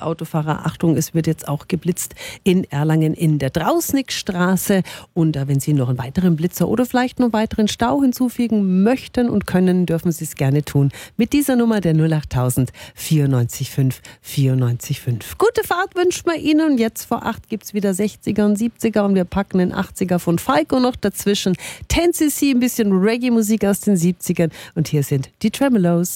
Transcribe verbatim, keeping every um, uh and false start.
Autofahrer, Achtung, es wird jetzt auch geblitzt in Erlangen in der Drausnickstraße. Und äh, wenn Sie noch einen weiteren Blitzer oder vielleicht noch einen weiteren Stau hinzufügen möchten und können, dürfen Sie es gerne tun. Mit dieser Nummer der null acht tausend vierundneunzig fünf vierundneunzig fünf. Gute Fahrt wünschen wir Ihnen. Jetzt vor acht gibt es wieder sechziger und siebziger und wir packen den achtziger von Falco noch dazwischen. ten C C, ein bisschen Reggae-Musik aus den siebzigern und hier sind die Tremolos.